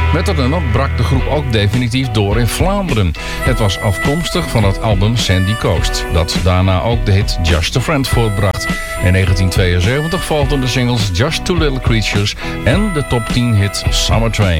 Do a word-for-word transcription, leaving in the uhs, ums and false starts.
Met dat nummer brak de groep ook definitief door in Vlaanderen. Het was afkomstig van het album Sandy Coast, dat daarna ook de hit Just a Friend voortbracht. In negentien tweeënzeventig volgden de singles Just Two Little Creatures en de top tien hit Summer Train.